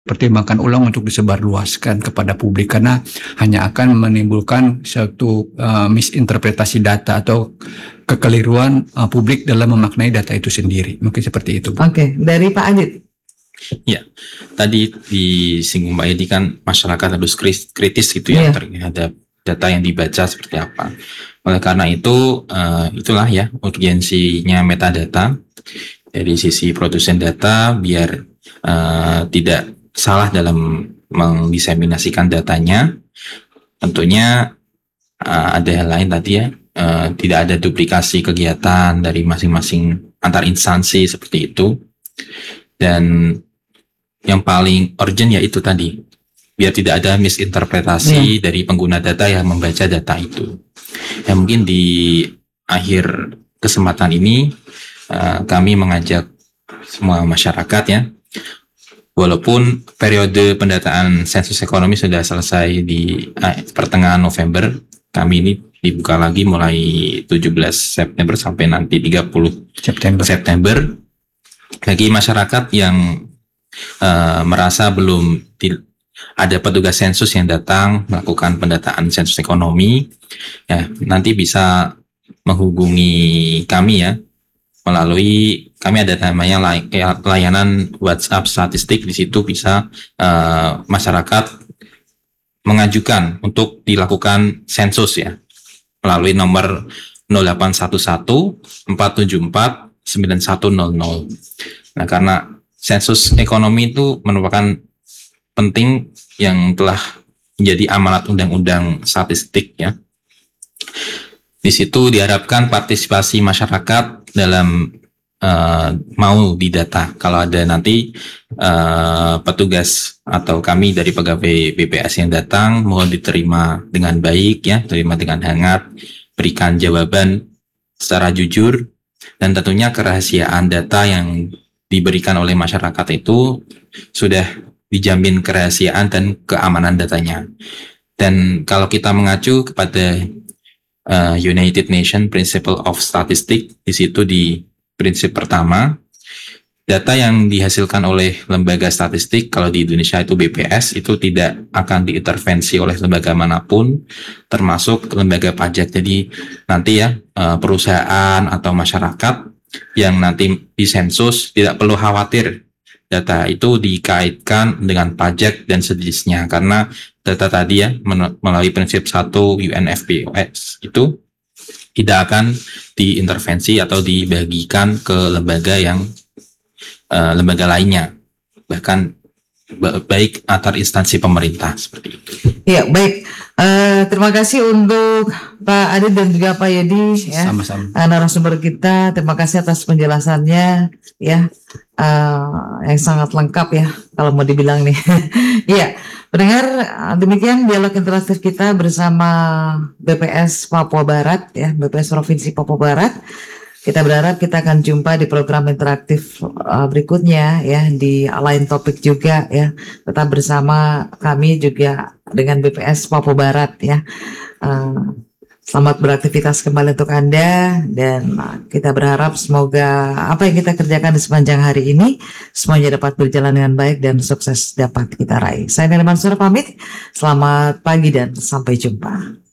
pertimbangkan ulang untuk disebarluaskan kepada publik karena hanya akan menimbulkan suatu misinterpretasi data atau kekeliruan publik dalam memaknai data itu sendiri. Mungkin seperti itu. Oke, dari Pak Adit. Ya, tadi disinggung Mbak Edi kan masyarakat harus kritis gitu ya terhadap data yang dibaca seperti apa. Oleh karena itu, itulah ya urgensinya metadata dari sisi produsen data biar tidak salah dalam mendiseminasikan datanya. Tentunya ada hal lain tadi ya, tidak ada duplikasi kegiatan dari masing-masing antar instansi seperti itu. Dan yang paling urgent yaitu tadi, biar tidak ada misinterpretasi dari pengguna data yang membaca data itu. Ya mungkin di akhir kesempatan ini kami mengajak semua masyarakat ya, walaupun periode pendataan sensus ekonomi sudah selesai di pertengahan November, kami ini dibuka lagi mulai 17 September sampai nanti 30 September. Bagi masyarakat yang merasa belum ada petugas sensus yang datang melakukan pendataan sensus ekonomi, ya nanti bisa menghubungi kami ya, melalui kami ada namanya layanan WhatsApp statistik. Di situ bisa masyarakat mengajukan untuk dilakukan sensus ya melalui nomor 0811 474 9100. Nah, karena sensus ekonomi itu merupakan penting yang telah menjadi amanat undang-undang statistik ya. Di situ diharapkan partisipasi masyarakat dalam mau didata. Kalau ada nanti petugas atau kami dari pegawai BPS yang datang, mohon diterima dengan baik ya, terima dengan hangat, berikan jawaban secara jujur, dan tentunya kerahasiaan data yang diberikan oleh masyarakat itu sudah dijamin kerahasiaan dan keamanan datanya. Dan kalau kita mengacu kepada United Nations Principle of Statistics, di situ di prinsip pertama, data yang dihasilkan oleh lembaga statistik, kalau di Indonesia itu BPS, itu tidak akan diintervensi oleh lembaga manapun, termasuk lembaga pajak. Jadi nanti ya perusahaan atau masyarakat yang nanti disensus tidak perlu khawatir data itu dikaitkan dengan pajak dan sejenisnya, karena data tadi ya melalui prinsip 1 UNFPOS itu tidak akan diintervensi atau dibagikan ke lembaga yang lembaga lainnya, bahkan baik antar instansi pemerintah seperti itu. Ya baik, terima kasih untuk Pak Adit dan juga Pak Yedi ya, sama-sama narasumber kita. Terima kasih atas penjelasannya ya, yang sangat lengkap ya kalau mau dibilang nih. Iya, pendengar, demikian dialog interaktif kita bersama BPS Papua Barat ya, BPS Provinsi Papua Barat. Kita berharap kita akan jumpa di program interaktif berikutnya ya, di lain topik juga ya. Tetap bersama kami juga dengan BPS Papua Barat ya. Selamat beraktivitas kembali untuk Anda, dan kita berharap semoga apa yang kita kerjakan di sepanjang hari ini semuanya dapat berjalan dengan baik dan sukses dapat kita raih. Saya Neli Mansur pamit. Selamat pagi dan sampai jumpa.